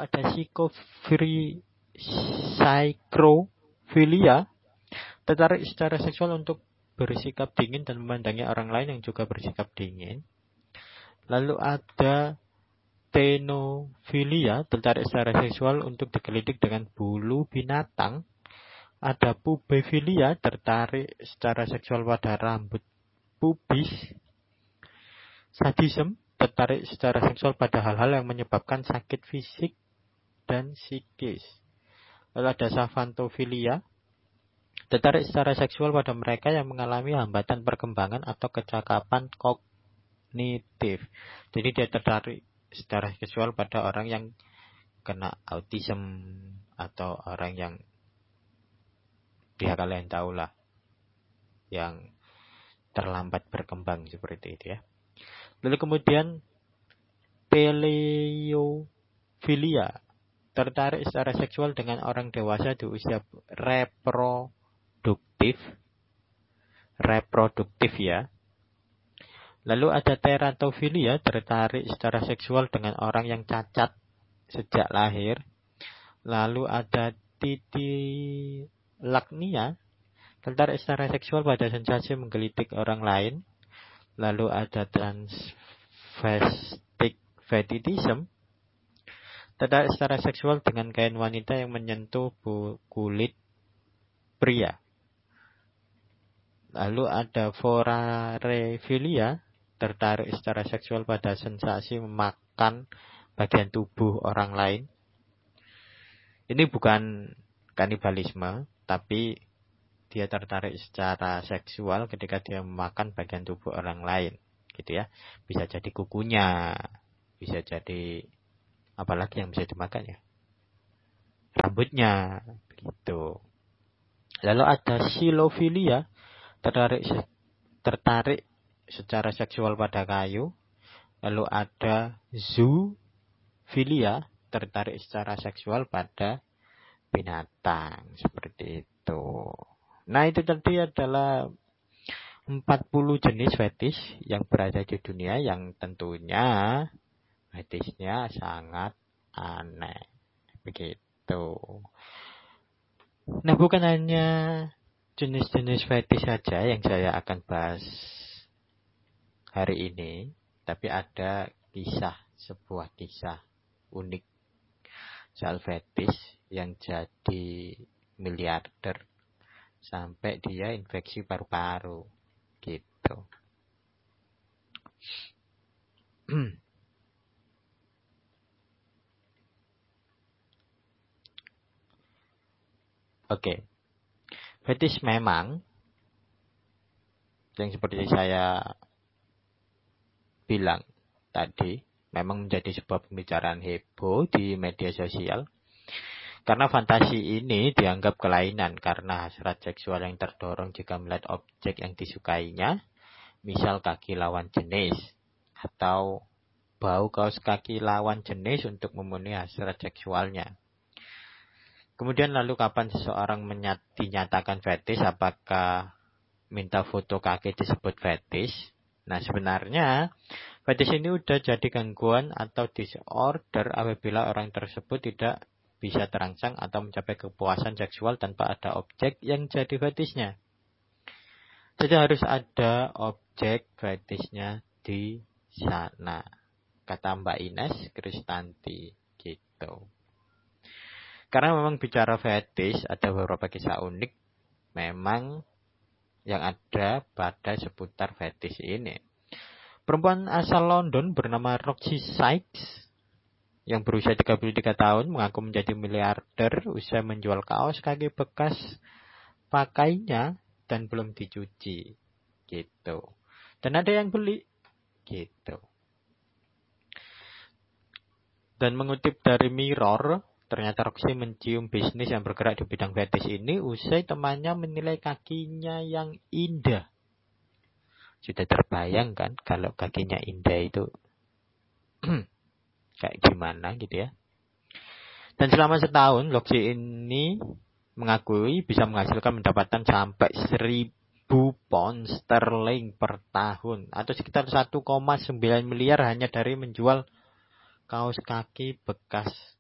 ada psychrophilia, tertarik secara seksual untuk bersikap dingin dan memandangi orang lain yang juga bersikap dingin. Lalu ada Ctenofilia, tertarik secara seksual untuk digelidik dengan bulu binatang. Ada Pubefilia, tertarik secara seksual pada rambut pubis. Sadism, tertarik secara seksual pada hal-hal yang menyebabkan sakit fisik dan psikis. Lalu ada Savantofilia, tertarik secara seksual pada mereka yang mengalami hambatan perkembangan atau kecakapan kognitif. Jadi dia tertarik secara seksual pada orang yang kena autism atau orang yang ya kalian tahulah yang terlambat berkembang seperti itu ya. Lalu kemudian Teleofilia, tertarik secara seksual dengan orang dewasa di usia reproduktif ya. Lalu ada Teratofilia, tertarik secara seksual dengan orang yang cacat sejak lahir. Lalu ada Titilagnia, tertarik secara seksual pada sensasi menggelitik orang lain. Lalu ada Transvestic fetishism, tertarik secara seksual dengan kain wanita yang menyentuh kulit pria. Lalu ada Vorarefilia, tertarik secara seksual pada sensasi memakan bagian tubuh orang lain. Ini bukan kanibalisme, tapi dia tertarik secara seksual ketika dia memakan bagian tubuh orang lain, gitu ya. Bisa jadi kukunya, bisa jadi apalagi yang bisa dimakan ya, rambutnya, begitu. Lalu ada Silofilia, tertarik secara seksual pada kayu. Lalu ada Zoofilia, tertarik secara seksual pada binatang, seperti itu. Nah, itu tadi adalah 40 jenis fetish yang berada di dunia, yang tentunya fetishnya sangat aneh. Begitu. Nah, bukan hanya jenis-jenis fetish saja yang saya akan bahas hari ini, tapi ada sebuah kisah unik soal fetish yang jadi miliarder sampai dia infeksi paru-paru, gitu. Oke. Fetish memang yang seperti saya bilang tadi, memang menjadi sebuah pembicaraan heboh di media sosial. Karena fantasi ini dianggap kelainan karena hasrat seksual yang terdorong jika melihat objek yang disukainya, misal kaki lawan jenis, atau bau kaos kaki lawan jenis untuk memenuhi hasrat seksualnya. Kemudian lalu kapan seseorang dinyatakan fetish, apakah minta foto kaki disebut fetish? Nah, sebenarnya fetish ini udah jadi gangguan atau disorder apabila orang tersebut tidak bisa terangsang atau mencapai kepuasan seksual tanpa ada objek yang jadi fetishnya. Jadi harus ada objek fetishnya di sana, kata Mbak Ines Kristanti, gitu. Karena memang bicara fetish, ada beberapa kisah unik memang yang ada pada seputar fetish ini. Perempuan asal London bernama Roxy Sykes yang berusia 33 tahun mengaku menjadi miliarder usai menjual kaos kaki bekas pakainya dan belum dicuci, gitu. Dan ada yang beli, gitu. Dan mengutip dari Mirror, ternyata Roxy mencium bisnis yang bergerak di bidang fetish ini usai temannya menilai kakinya yang indah. Sudah terbayang kan kalau kakinya indah itu kayak gimana gitu ya. Dan selama setahun Roxy ini mengakui bisa menghasilkan pendapatan sampai 1.000 pound sterling per tahun, atau sekitar 1,9 miliar hanya dari menjual kaos kaki bekas